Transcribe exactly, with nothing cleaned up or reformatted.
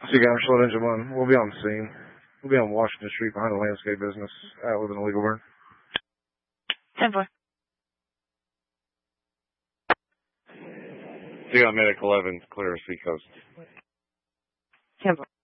Seagull, Charlotte Engine one. We'll be on the scene. We'll be on Washington Street behind the landscape business uh, with an illegal burn. ten four. Seagull, Medic eleven, clear Seacoast. ten four.